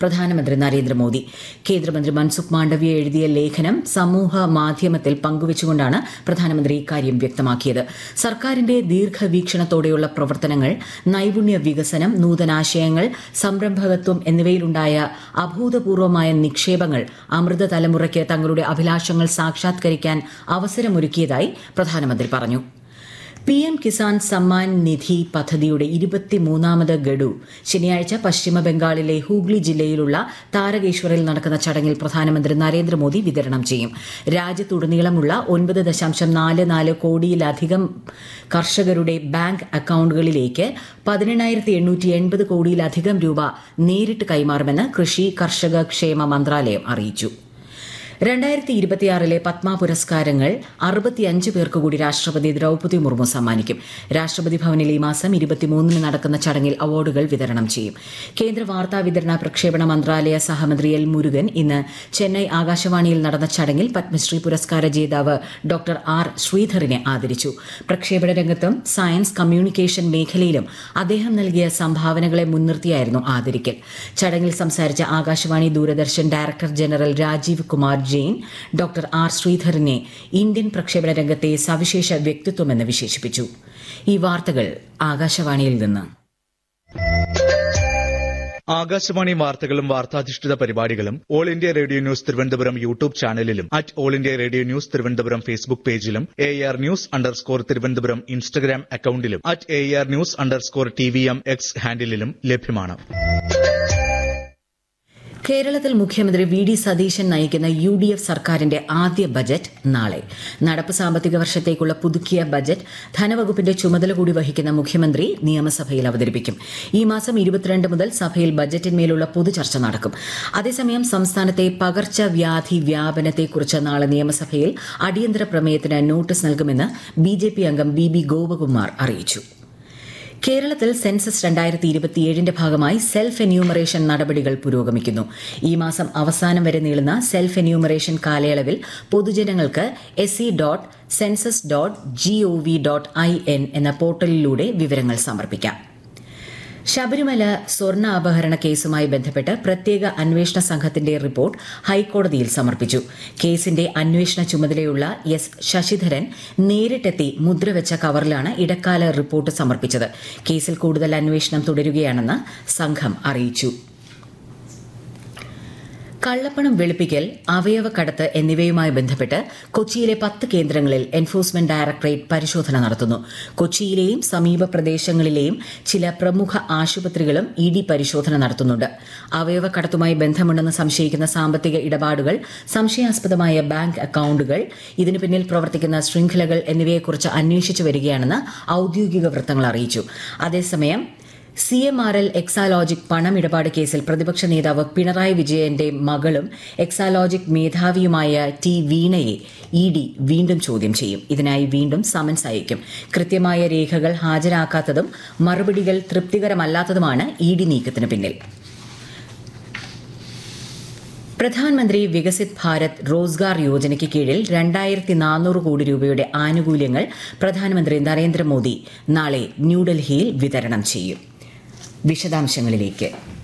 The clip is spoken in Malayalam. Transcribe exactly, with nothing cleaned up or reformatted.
പ്രധാനമന്ത്രി നരേന്ദ്രമോദി. കേന്ദ്രമന്ത്രി മൻസുഖ് മാണ്ഡവ്യ എഴുതിയ ലേഖനം സമൂഹ മാധ്യമത്തിൽ പങ്കുവച്ചുകൊണ്ടാണ് പ്രധാനമന്ത്രി ഇക്കാര്യം വ്യക്തമാക്കിയത്. സർക്കാരിന്റെ ദീർഘവീക്ഷണത്തോടെയുള്ള പ്രവർത്തനങ്ങൾ, നൈപുണ്യ വികസനം, നൂതനാശയങ്ങൾ, സംരംഭകത്വം എന്നിവയിലുണ്ടായ അഭൂതപൂർവമായ നിക്ഷേപങ്ങൾ അമൃത തലമുറയ്ക്ക് തങ്ങളുടെ അഭിലാഷങ്ങൾ സാക്ഷാത്കരിക്കാൻ അവസരമൊരുക്കിയതായി പ്രധാനമന്ത്രി പറഞ്ഞു. പി എം കിസാൻ സമ്മാൻ നിധി പദ്ധതിയുടെ ഇരുപത്തിമൂന്നാമത് ഗഡു ശനിയാഴ്ച പശ്ചിമ ബംഗാളിലെ ഹൂഗ്ലി ജില്ലയിലുള്ള താരകേശ്വറിൽ നടക്കുന്ന ചടങ്ങിൽ പ്രധാനമന്ത്രി നരേന്ദ്രമോദി വിതരണം ചെയ്യും. രാജ്യത്തുടനീളമുള്ള ഒൻപത് ദശാംശം നാല് നാല് കോടിയിലധികം കർഷകരുടെ ബാങ്ക് അക്കൌണ്ടുകളിലേക്ക് പതിനെണ്ണായിരത്തി എണ്ണൂറ്റി എൺപത് കോടിയിലധികം രൂപ നേരിട്ട് കൈമാറുമെന്ന് കൃഷി കർഷക ക്ഷേമ മന്ത്രാലയം അറിയിച്ചു. രണ്ടായിരത്തി ഇരുപത്തിയാറിലെ പത്മ പുരസ്കാരങ്ങൾ അറുപത്തിയഞ്ച് പേർക്ക് കൂടി രാഷ്ട്രപതി ദ്രൌപദി മുർമു സമ്മാനിക്കും. രാഷ്ട്രപതി ഭവനിൽ ഈ മാസം ഇരുപത്തിമൂന്നിന് നടക്കുന്ന ചടങ്ങിൽ അവാർഡുകൾ വിതരണം ചെയ്യും. കേന്ദ്ര വാർത്താ വിതരണ പ്രക്ഷേപണ മന്ത്രാലയ സഹമന്ത്രി എൽ മുരുകൻ ഇന്ന് ചെന്നൈ ആകാശവാണിയിൽ നടന്ന ചടങ്ങിൽ പത്മശ്രീ പുരസ്കാര ജേതാവ് ഡോക്ടർ ആർ ശ്രീധറിനെ ആദരിച്ചു. പ്രക്ഷേപണ രംഗത്തും സയൻസ് കമ്മ്യൂണിക്കേഷൻ മേഖലയിലും അദ്ദേഹം നൽകിയ സംഭാവനകളെ മുൻനിർത്തിയായിരുന്നു ആദരിക്കൽ. ചടങ്ങിൽ സംസാരിച്ച Akashvani Doordarshan director general Rajeev Kumar Jain doctor R ശ്രീധറിനെ Indian പ്രക്ഷേപണ രംഗത്തെ സവിശേഷ വ്യക്തിത്വമെന്ന് വിശേഷിപ്പിച്ചു. ഈ വാർത്തകൾ ആകാശവാണിയിൽ നിന്ന്. ആകാശവാണി വാർത്തകളും വാർത്താധിഷ്ഠിത പരിപാടികളും all India radio news Thiruvananthapuram YouTube ചാനലിലും at all India radio news Thiruvananthapuram Facebook പേജിലും A R news underscore Thiruvananthapuram Instagram അക്കൌണ്ടിലും at A R news underscore T V M X ഹാൻഡിലും ലഭ്യമാണ്. കേരളത്തിൽ മുഖ്യമന്ത്രി വി ഡി സതീശൻ നയിക്കുന്ന യു ഡി എഫ് സർക്കാരിന്റെ ആദ്യ ബജറ്റ് നാളെ. നടപ്പ് സാമ്പത്തിക വർഷത്തേക്കുള്ള പുതുക്കിയ ബജറ്റ് ധനവകുപ്പിന്റെ ചുമതല കൂടി വഹിക്കുന്ന മുഖ്യമന്ത്രി നിയമസഭയിൽ അവതരിപ്പിക്കും. ഈ മാസം ഇരുപത്തിരണ്ട് മുതൽ സഭയിൽ ബജറ്റിന്മേലുള്ള പൊതുചർച്ച നടക്കും. അതേസമയം സംസ്ഥാനത്തെ പകർച്ചവ്യാധി വ്യാപനത്തെക്കുറിച്ച് നാളെ നിയമസഭയിൽ അടിയന്തര പ്രമേയത്തിന് നോട്ടീസ് നൽകുമെന്ന് ബി ജെ പി അംഗം ബി ബി ഗോപകുമാർ അറിയിച്ചു. കേരളത്തിൽ സെൻസസ് രണ്ടായിരത്തി ഇരുപത്തിയേഴിന്റെ ഭാഗമായി സെൽഫ് എന്യൂമറേഷൻ നടപടികൾ പുരോഗമിക്കുന്നു. ഈ മാസം അവസാനം വരെ നീളുന്ന സെൽഫ് എന്യൂമറേഷൻ കാലയളവിൽ പൊതുജനങ്ങൾക്ക് S C dot census dot G O V dot I N എന്ന പോർട്ടലിലൂടെ വിവരങ്ങൾ സമർപ്പിക്കാം. ശബരിമല സ്വർണ്ണ അപഹരണ കേസുമായി ബന്ധപ്പെട്ട് പ്രത്യേക അന്വേഷണ സംഘത്തിന്റെ റിപ്പോർട്ട് ഹൈക്കോടതിയിൽ സമർപ്പിച്ചു. കേസിന്റെ അന്വേഷണ ചുമതലയുള്ള എസ് ശശിധരൻ നേരിട്ടെത്തി മുദ്രവെച്ച കവറിലാണ് ഇടക്കാല റിപ്പോർട്ട് സമർപ്പിച്ചത്. കേസിൽ കൂടുതൽ അന്വേഷണം തുടരുകയാണെന്ന് സംഘം അറിയിച്ചു. കള്ളപ്പണം വെളുപ്പിക്കൽ, അവയവക്കടത്ത് എന്നിവയുമായി ബന്ധപ്പെട്ട് കൊച്ചിയിലെ പത്ത് കേന്ദ്രങ്ങളിൽ എൻഫോഴ്സ്മെന്റ് ഡയറക്ടറേറ്റ് പരിശോധന നടത്തുന്നു. കൊച്ചിയിലെയും സമീപ പ്രദേശങ്ങളിലെയും ചില പ്രമുഖ ആശുപത്രികളും ഇ ഡി പരിശോധന നടത്തുന്നുണ്ട്. അവയവക്കടത്തുമായി ബന്ധമുണ്ടെന്ന് സംശയിക്കുന്ന സാമ്പത്തിക ഇടപാടുകൾ, സംശയാസ്പദമായ ബാങ്ക് അക്കൌണ്ടുകൾ, ഇതിനു പിന്നിൽ പ്രവർത്തിക്കുന്ന ശൃംഖലകൾ എന്നിവയെക്കുറിച്ച് അന്വേഷിച്ചു വരികയാണെന്ന് ഔദ്യോഗിക വൃത്തങ്ങൾ അറിയിച്ചു. അതേസമയം C M R L Exalogic പണമിടപാട് കേസിൽ പ്രതിപക്ഷ നേതാവ് പിണറായി വിജയന്റെ മകളും എക്സാലോജിക് മേധാവിയുമായ ടി വീണയെ ഇ ഡി വീണ്ടും ചോദ്യം ചെയ്യും. ഇതിനായി വീണ്ടും സമൻസ് അയക്കും. കൃത്യമായ രേഖകൾ ഹാജരാക്കാത്തതും മറുപടികൾ തൃപ്തികരമല്ലാത്തതുമാണ് ഇ ഡി നീക്കത്തിന് പിന്നിൽ. പ്രധാനമന്ത്രി വികസിത് ഭാരത് റോസ്ഗാർ യോജനയ്ക്ക് കീഴിൽ രണ്ടായിരത്തി നാനൂറ് കോടി രൂപയുടെ ആനുകൂല്യങ്ങൾ പ്രധാനമന്ത്രി നരേന്ദ്രമോദി നാളെ ന്യൂഡൽഹിയിൽ വിതരണം ചെയ്യും. വിശദാംശങ്ങളിലേക്ക്.